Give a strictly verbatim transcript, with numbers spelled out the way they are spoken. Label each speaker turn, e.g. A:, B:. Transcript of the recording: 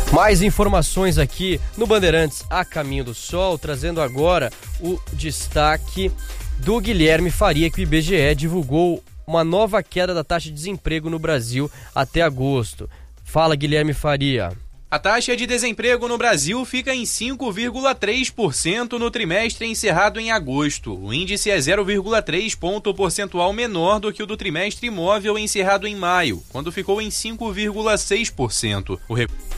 A: Mais informações aqui no Bandeirantes a Caminho do Sol, trazendo agora o destaque do Guilherme Faria, que o I B G E divulgou uma nova queda da taxa de desemprego no Brasil até agosto. Fala, Guilherme Faria.
B: A taxa de desemprego no Brasil fica em cinco vírgula três por cento no trimestre encerrado em agosto. O índice é zero vírgula três ponto percentual menor do que o do trimestre imóvel encerrado em maio, quando ficou em cinco vírgula seis por cento. O recurso